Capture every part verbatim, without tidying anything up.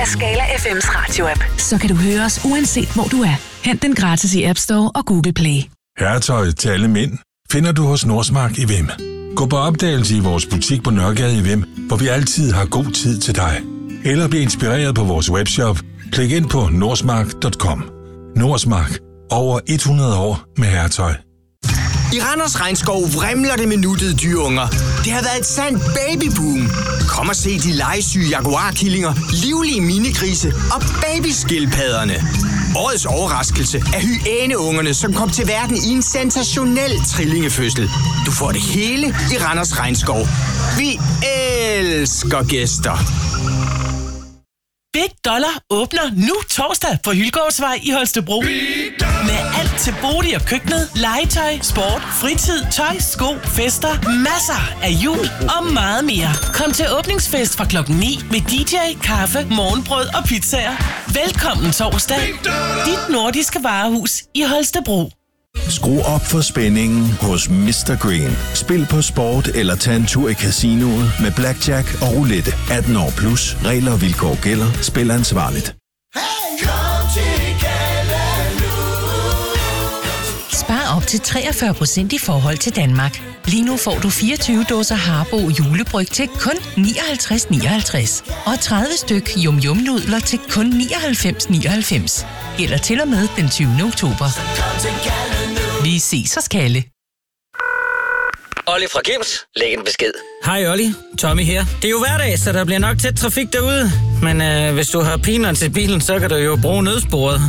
af Skala F M's radioapp. Så kan du høre os uanset hvor du er. Hent den gratis i App Store og Google Play. Herretøj til alle mænd finder du hos Nordsmark i Vem. Gå på opdagelse i vores butik på Nørregade i Vem, hvor vi altid har god tid til dig. Eller bliv inspireret på vores webshop. Klik ind på nordsmark punktum com. Nordsmark. Over hundrede år med herretøj. I Randers Regnskov vrimler det med nuttede dyreunger. Det har været et sandt babyboom. Kom og se de legesyge jaguarkillinger, livlige minigrise og babyskildpadderne. Årets overraskelse er hyæneungerne, som kom til verden i en sensationel trillingefødsel. Du får det hele i Randers Regnskov. Vi elsker gæster. Big Dollar åbner nu torsdag på Hylgårdsvej i Holstebro. Med alt til bolig og køkkenet, legetøj, sport, fritid, tøj, sko, fester, masser af jul og meget mere. Kom til åbningsfest fra klokken ni med D J, kaffe, morgenbrød og pizzaer. Velkommen torsdag. Dit nordiske varehus i Holstebro. Skru op for spændingen hos mister Green. Spil på sport eller tag en tur i casinoet med blackjack og roulette. atten år plus. Regler og vilkår gælder. Spil ansvarligt. Spar op til treogfyrre procent i forhold til Danmark. Lige nu får du fireogtyve dåser Harbo julebryg til kun nioghalvtreds nioghalvtreds og tredive styk Yum Yum nudler til kun nioghalvfems nioghalvfems. Gælder til og med den tyvende oktober. Vi ses hos Kalle. Olli fra Kims, læg en besked. Hej Olli, Tommy her. Det er jo hverdag, så der bliver nok tæt trafik derude. Men øh, hvis du har peanuts i bilen, så kan du jo bruge nødsporet.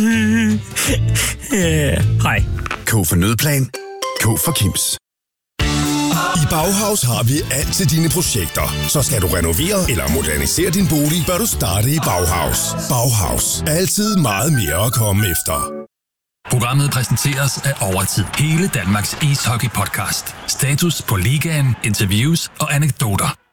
yeah. Hej. K for nødplan. K for Kims. I Bauhaus har vi alt til dine projekter. Så skal du renovere eller modernisere din bolig, bør du starte i Bauhaus. Bauhaus. Altid meget mere at komme efter. Programmet præsenteres af Overtid. Hele Danmarks ishockey-podcast. Status på ligaen, interviews og anekdoter.